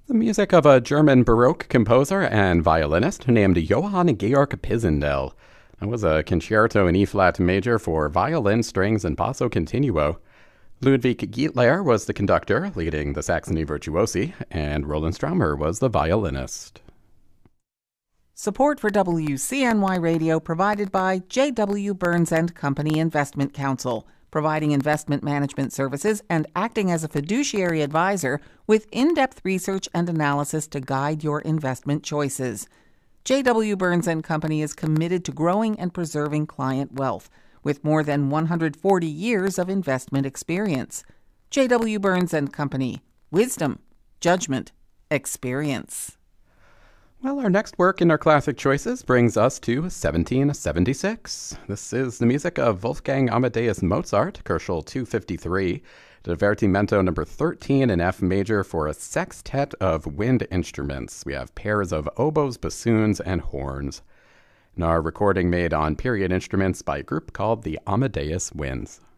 The music of a German Baroque composer and violinist named Johann Georg Pisendel. That was a concerto in E-flat major for violin, strings, and basso continuo. Ludwig Gietler was the conductor, leading the Saxony Virtuosi, and Roland Straumer was the violinist. Support for WCNY Radio provided by J.W. Burns & Company Investment Counsel, providing investment management services and acting as a fiduciary advisor with in-depth research and analysis to guide your investment choices. J.W. Burns & Company is committed to growing and preserving client wealth with more than 140 years of investment experience. J.W. Burns & Company. Wisdom, judgment, experience. Well, our next work in our classic choices brings us to 1776. This is the music of Wolfgang Amadeus Mozart, Kochel 253, Divertimento number 13 in F major for a sextet of wind instruments. We have pairs of oboes, bassoons, and horns. And our recording made on period instruments by a group called the Amadeus Winds.